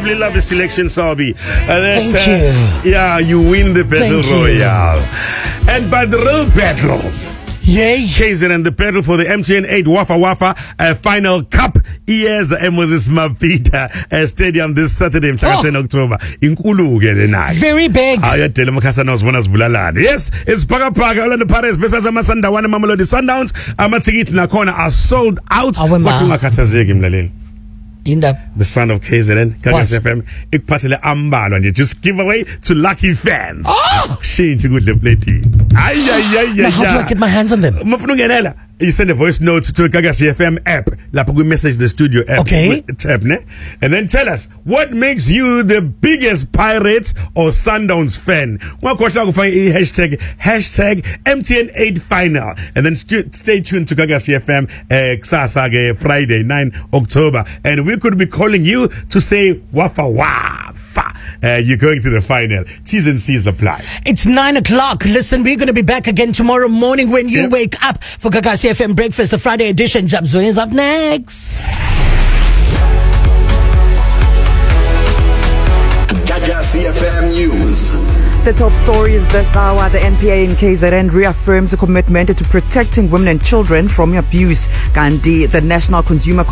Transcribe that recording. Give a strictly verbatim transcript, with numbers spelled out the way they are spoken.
lovely, lovely selection, Sabi. Uh, that's, Thank uh, you. Yeah, you win the battle Thank you. royale. And by the real battle, Yay. K Z N and the battle for the M T N eight Wafa Wafa uh, Final Cup is at Moses Mabhida uh, Stadium this Saturday, Oh. ten October. Inkulu ke the night. Very big. Ayadela Makasana uzibona zibulalana. Yes, it's Paka Paka, Orlando Pirates versus Amasandawana Mamelodi Sundowns. Amatikiti nakhona are sold out. Awe ma. Kodwa ungakhathazeki mlaleli. Indab. The son of K Z N, What? Gagas F M, ikuphathele ambalwa nje. Just give away to lucky fans. Oh! Shintshe kudle plate. Ay ay ay Now, ay. how do I get my hands on them? Mafuna ungenela. You send a voice note to Gagas F M app. Lapho we message the studio app. Okay. Tab, ne? And then tell us what makes you the biggest Pirates or Sundowns fan. Wakhohlwa kufaka i hashtag hashtag M T N eight final. And then stu- stay tuned to Gagas F M uh, kusasa ke Friday nine October. And we could be calling you to say Wafa Wafa. Uh, you're going to the final. T's and C's apply. It's nine o'clock. Listen, we're going to be back again tomorrow morning when you Yep. wake up for Gagasi F M Breakfast, the Friday edition. Jabzwin is up next. Gagasi F M News. The top stories this hour. The N P A in K Z N reaffirms a commitment to protecting women and children from abuse. Gandhi, the National Consumer